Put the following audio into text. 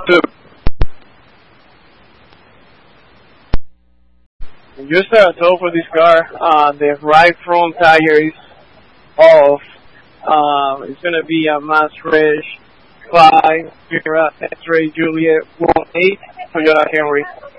Two. Just a tow for this car. The right front tire is off. It's gonna be a Mass Fresh 5 Sierra X-Ray Juliet 18 Toyota Camry.